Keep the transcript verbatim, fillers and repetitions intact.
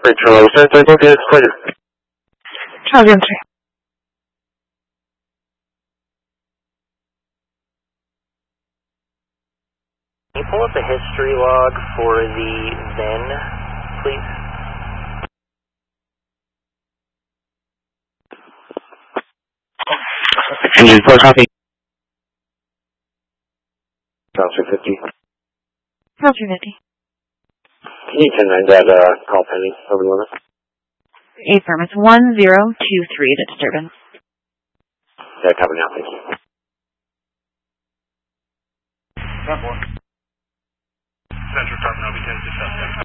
Great, Charlie. Sir, thank you. It's a pleasure. Charlie entry. Can you pull up the history log for the then, please? Engine four, copy. Council fifty. Council fifty. Can you ten nine that uh, call pending over the limit? Affirm. It's one zero two three, the disturbance. Yeah, copy now, thank you. Central Department, I'll be ten six seven.